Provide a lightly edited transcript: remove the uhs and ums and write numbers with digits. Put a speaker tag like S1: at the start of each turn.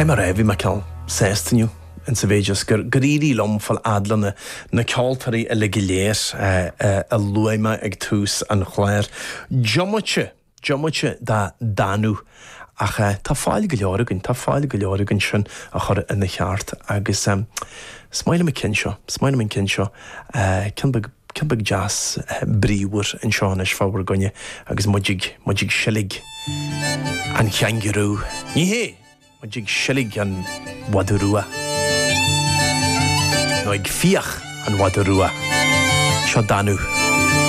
S1: Caiim a raibh me ceall séstaniu in sa bhéidir goríí lom fal adlanna na ceoltarí a le giléir a luaime ag tús an chléir. Jomoite da danú ach tá fáil go leorgann sin a chur ina cheart agus smaile me cin seo cin bag jazz bríúir in seán is fábhar gonne agus mudig silig an cheangirú. Ní hé mudig silig an wadarúa. No ag fiach an wadarúa. Seo danú.